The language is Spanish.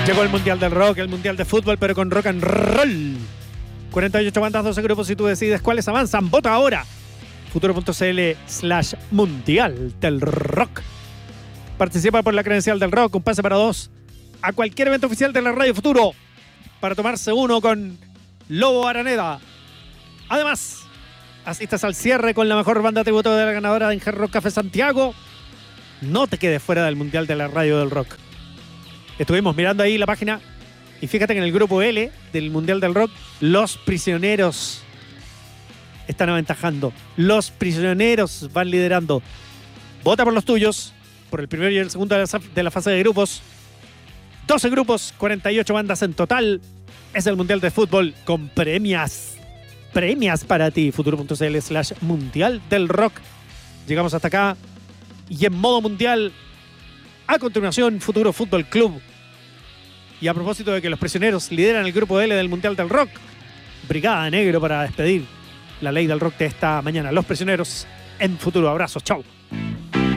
Llegó el Mundial del Rock, el Mundial de Fútbol, pero con rock and roll. 48 bandas, 12 grupos y tú decides cuáles avanzan. Vota ahora. Futuro.cl/Mundial del Rock. Participa por la credencial del rock, un pase para dos a cualquier evento oficial de la Radio Futuro para tomarse uno con Lobo Araneda. Además, asistas al cierre con la mejor banda tributo de la ganadora de Inger Rock Café Santiago. No te quedes fuera del Mundial de la Radio del Rock. Estuvimos mirando ahí la página y fíjate que en el grupo L del Mundial del Rock, Los Prisioneros están aventajando. Los Prisioneros van liderando. Vota por los tuyos, por el primero y el segundo de la fase de grupos. 12 grupos, 48 bandas en total. Es el Mundial de Fútbol con premias. Premias para ti. Futuro.cl/Mundial del Rock. Llegamos hasta acá. Y en modo mundial, a continuación, Futuro Fútbol Club. Y a propósito de que los Prisioneros lideran el grupo L del Mundial del Rock, Brigada de Negro para despedir la ley del rock de esta mañana. Los Prisioneros en Futuro. Abrazos. Chau.